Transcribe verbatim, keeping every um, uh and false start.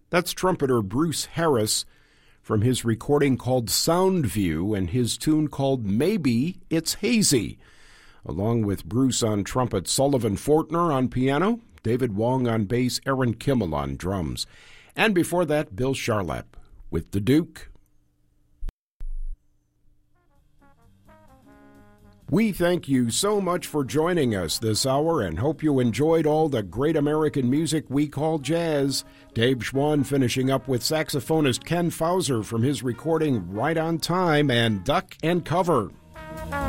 That's trumpeter Bruce Harris from his recording called Soundview and his tune called Maybe It's Hazy. Along with Bruce on trumpet, Sullivan Fortner on piano, David Wong on bass, Aaron Kimmel on drums. And before that, Bill Charlap with The Duke. We thank you so much for joining us this hour and hope you enjoyed all the great American music we call jazz. Dave Schwann finishing up with saxophonist Ken Fauser from his recording Right on Time and Duck and Cover.